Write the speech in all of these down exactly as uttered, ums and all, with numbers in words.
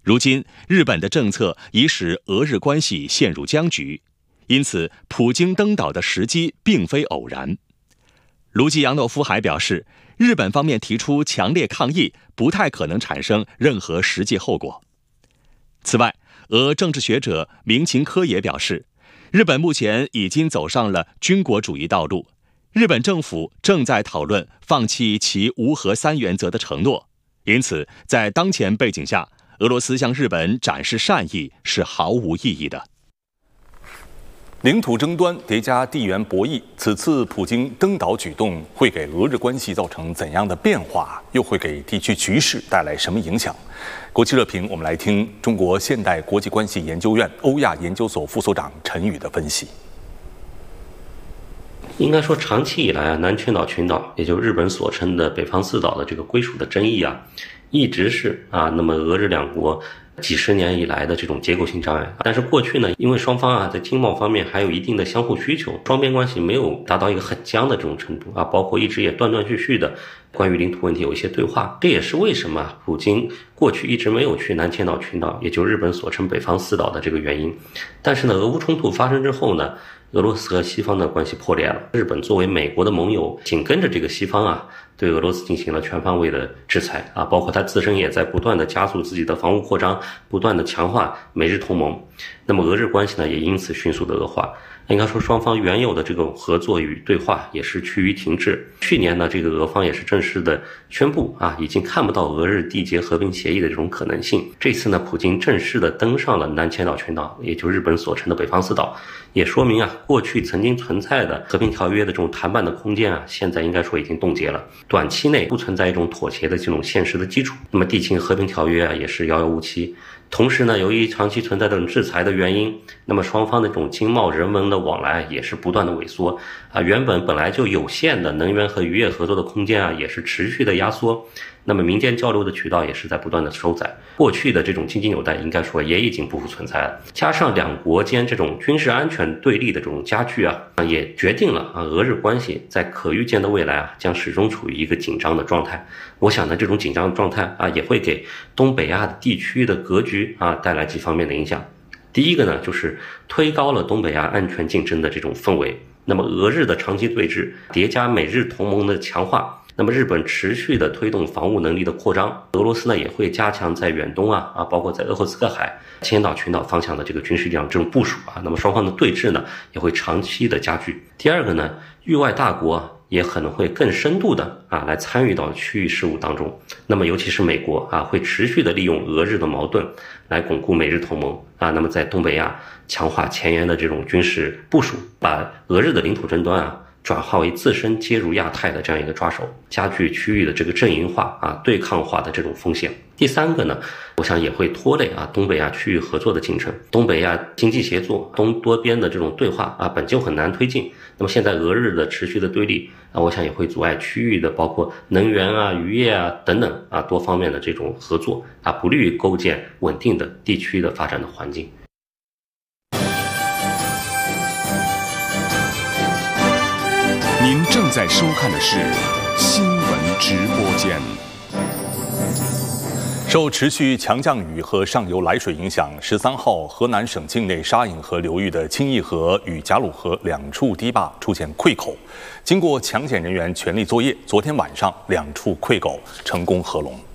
如今，日本的政策已使俄日关系陷入僵局，因此普京登岛的时机并非偶然。卢基扬诺夫还表示，日本方面提出强烈抗议，不太可能产生任何实际后果。此外，俄政治学者明琴科也表示，日本目前已经走上了军国主义道路，日本政府正在讨论放弃其无核三原则的承诺，因此在当前背景下，俄罗斯向日本展示善意是毫无意义的。 领土争端叠加地缘博弈，此次普京登岛举动会给俄日关系造成怎样的变化？又会给地区局势带来什么影响？国际热评，我们来听中国现代国际关系研究院欧亚研究所副所长陈宇的分析。 应该说，长期以来啊，南群岛群岛，也就是日本所称的北方四岛的这个归属的争议啊，一直是啊，那么俄日两国几十年以来的这种结构性障碍。但是过去呢，因为双方啊在经贸方面还有一定的相互需求，双边关系没有达到一个很僵的这种程度啊，包括一直也断断续续的关于领土问题有一些对话。这也是为什么普京过去一直没有去南千岛群岛，也就是日本所称北方四岛的这个原因。但是呢，俄乌冲突发生之后呢，俄罗斯和西方的关系破裂了，日本作为美国的盟友，紧跟着这个西方啊，对俄罗斯进行了全方位的制裁啊，包括它自身也在不断的加速自己的防务扩张，不断的强化美日同盟。那么俄日关系呢，也因此迅速的恶化。应该说，双方原有的这个合作与对话也是趋于停滞。去年呢，这个俄方也是正式的宣布啊，已经看不到俄日缔结和平协议的这种可能性。这次呢，普京正式的登上了南千岛群岛，也就是日本所称的北方四岛，也说明啊，过去曾经存在的和平条约的这种谈判的空间啊，现在应该说已经冻结了。短期内不存在一种妥协的这种现实的基础。那么地勤和平条约啊，也是遥遥无期。同时呢，由于长期存在这种制裁的原因，那么双方的这种经贸人文的往来也是不断的萎缩啊，原本本来就有限的能源和渔业合作的空间啊，也是持续的压缩。那么民间交流的渠道也是在不断的收窄，过去的这种经济纽带应该说也已经不复存在了。加上两国间这种军事安全对立的这种加剧啊，也决定了啊俄日关系在可预见的未来啊将始终处于一个紧张的状态。我想呢，这种紧张的状态啊也会给东北亚的地区的格局啊带来几方面的影响。第一个呢，就是推高了东北亚安全竞争的这种氛围。那么俄日的长期对峙叠加美日同盟的强化，那么日本持续的推动防务能力的扩张，俄罗斯呢也会加强在远东啊啊，包括在鄂霍次克海、千岛群岛方向的这个军事力量这种部署啊，那么双方的对峙呢也会长期的加剧。第二个呢，域外大国也可能会更深度的啊来参与到区域事务当中，那么尤其是美国啊会持续的利用俄日的矛盾来巩固美日同盟啊，那么在东北亚强化前沿的这种军事部署，把俄日的领土争端啊转化为自身介入亚太的这样一个抓手，加剧区域的这个阵营化啊对抗化的这种风险。第三个呢，我想也会拖累啊东北亚区域合作的进程。东北亚经济协作、东多边的这种对话啊本就很难推进，那么现在俄日的持续的对立啊，我想也会阻碍区域的包括能源啊、渔业啊等等啊多方面的这种合作啊，不利于构建稳定的地区的发展的环境。 您正在收看的是新闻直播间。 受持续强降雨和上游来水影响，十三号河南省境内沙引河流域的清义河与贾鲁河两处堤坝出现溃口，经过抢险人员全力作业，昨天晚上两处溃口成功合龙。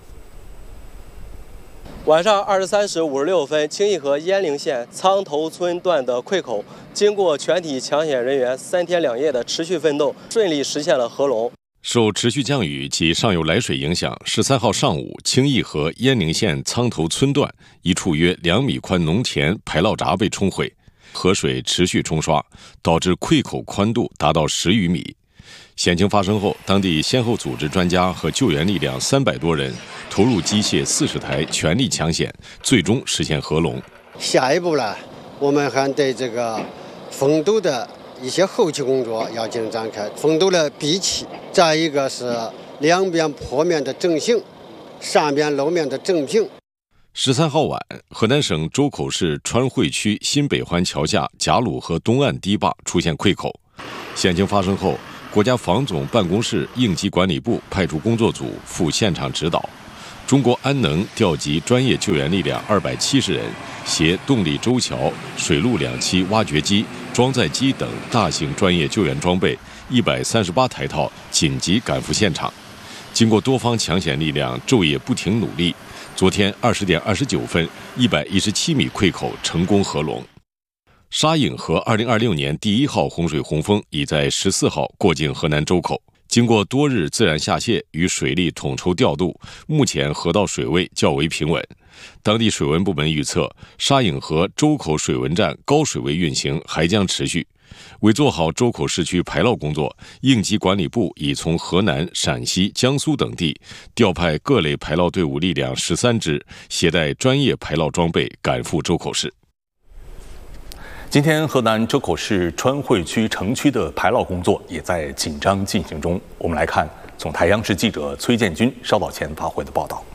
晚上二十三时五十六分，清义河鄢陵县苍头村段的溃口，经过全体抢险人员三天两夜的持续奋斗，顺利实现了合龙。 受持续降雨及上游来水影响，十三号上午，清义河鄢陵县苍头村段一处约两米宽农田排涝闸被冲毁，河水持续冲刷，导致溃口宽度达到十余米。险情发生后，当地先后组织专家和救援力量三百多人，投入机械四十台，全力抢险，最终实现合龙。 下一步呢，我们还对这个封堵的一些后期工作要进行展开，封堵的闭起，再一个是两边坡面的整形，上边路面的整平。 十三号晚，河南省周口市川汇区新北环桥下贾鲁河东岸堤坝出现溃口，险情发生后，国家防总办公室应急管理部派出工作组赴现场指导， 中国安能调集专业救援力量二百七十人，携动力舟桥、水陆两栖挖掘机、装载机等大型专业救援装备一百三十八台套，紧急赶赴现场。经过多方抢险力量昼夜不停努力，昨天二十点二十九分，一百一十七米溃口成功合龙。沙引河二零二六年第一号洪水洪峰已在十四号过境河南周口。经过多日自然下泄与水利统筹调度，目前河道水位较为平稳。当地水文部门预测，沙引河周口水文站高水位运行还将持续。为做好周口市区排涝工作，应急管理部已从河南、陕西、江苏等地调派各类排涝队伍力量十三支，携带专业排涝装备赶赴周口市。 今天，河南周口市川汇区城区的排涝工作也在紧张进行中。我们来看从台央视记者崔建军稍早前发回的报道。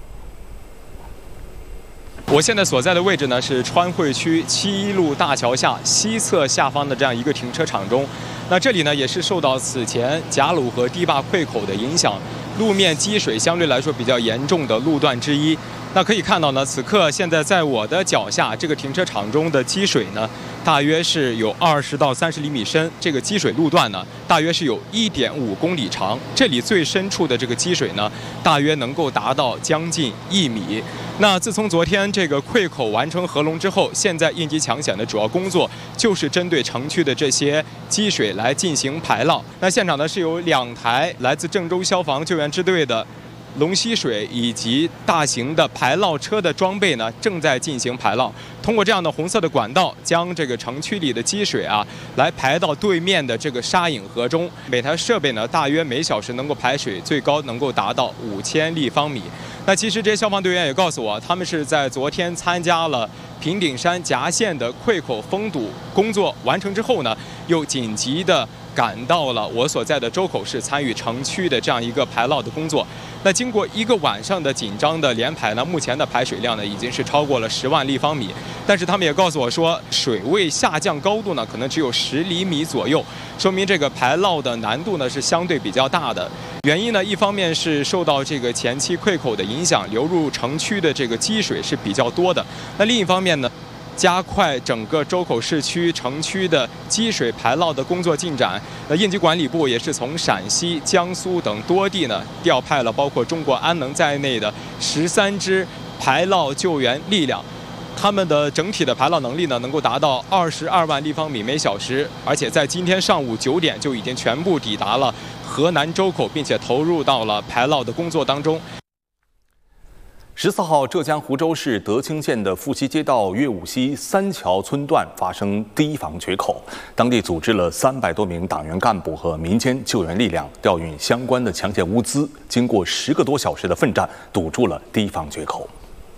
我现在所在的位置呢是川汇区七一路大桥下西侧下方的这样一个停车场中。那这里呢也是受到此前贾鲁河堤坝溃口的影响，路面积水相对来说比较严重的路段之一。那可以看到呢，此刻现在在我的脚下这个停车场中的积水呢，大约是有二十到三十厘米深。这个积水路段呢，大约是有一点五公里长。这里最深处的这个积水呢，大约能够达到将近一米。那自从昨天这个溃口完成合龙之后，现在应急抢险的主要工作就是针对城区的这些积水来进行排涝。那现场呢是有两台来自郑州消防救援支队的龙吸水以及大型的排涝车的装备呢，正在进行排涝。通过这样的红色的管道，将这个城区里的积水啊，来排到对面的这个沙引河中。每台设备呢，大约每小时能够排水最高能够达到五千立方米。那其实这些消防队员也告诉我，他们是在昨天参加了平顶山夹县的溃口封堵工作完成之后呢，又紧急的赶到了我所在的周口市，参与城区的这样一个排涝的工作。那经过一个晚上的紧张的连排呢，目前的排水量呢已经是超过了十万立方米。但是他们也告诉我说，水位下降高度呢可能只有十厘米左右，说明这个排涝的难度呢是相对比较大的。原因呢，一方面是受到这个前期溃口的影响，流入城区的这个积水是比较多的。那另一方面呢，加快整个周口市区城区的积水排涝的工作进展。那应急管理部也是从陕西、江苏等多地呢调派了包括中国安能在内的十三支排涝救援力量。他们的整体的排涝能力呢，能够达到二十二万立方米每小时，而且在今天上午九点就已经全部抵达了河南周口，并且投入到了排涝的工作当中。 十四号，浙江湖州市德清县的富溪街道岳武溪三桥村段发生堤防决口，当地组织了三百多名党员干部和民间救援力量调运相关的抢险物资，经过十个多小时的奋战，堵住了堤防决口。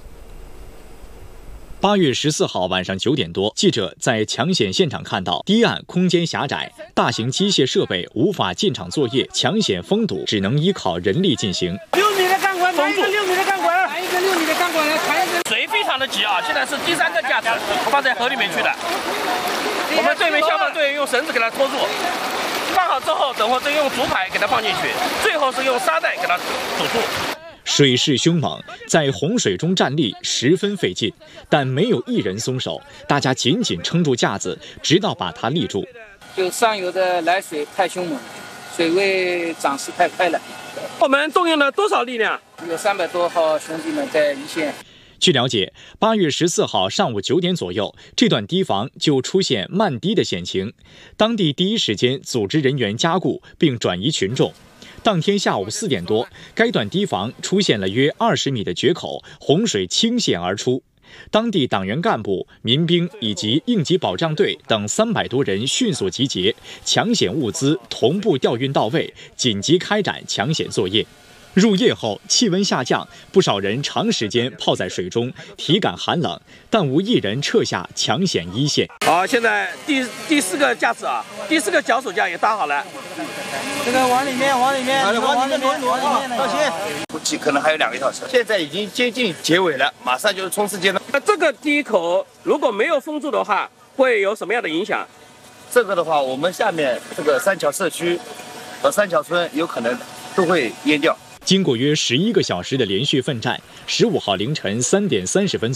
八月十四号晚上九点多，记者在抢险现场看到，堤岸空间狭窄，大型机械设备无法进场作业，抢险封堵只能依靠人力进行。 六米的钢管，排一个六米的钢管，排一个六米的钢管来排一个。水非常的急啊，现在是第三个架子放在河里面去的。我们对面消防队员用绳子给它拖住，放好之后，等会再用竹排给它放进去，最后是用沙袋给它堵住。 水势凶猛，在洪水中站立十分费劲，但没有一人松手，大家紧紧撑住架子，直到把它立住。 就上游的来水太凶猛，水位涨势太快了。 我们动用了多少力量？ 有三百多号兄弟们在一线。 据了解，八月十四号上午九点左右，这段堤防就出现漫堤的险情，当地第一时间组织人员加固并转移群众。当天下午四点多，该段堤防出现了约二十米的决口，洪水倾泻而出。当地党员干部、民兵以及应急保障队等三百多人迅速集结，抢险物资同步调运到位，紧急开展抢险作业。入夜后，气温下降，不少人长时间泡在水中，体感寒冷，但无一人撤下抢险一线。 好，现在第第四个架子啊，第四个脚手架也搭好了。这个往里面，往里面，往里面，往里面，放心。 估计可能还有两个小时，现在已经接近结尾了，马上就是冲刺阶段。 那这个堤口如果没有封住的话，会有什么样的影响？ 这个的话，我们下面这个三桥社区和三桥村有可能都会淹掉。 经过约十一个小时的连续奋战，十五号凌晨三点三十分左右。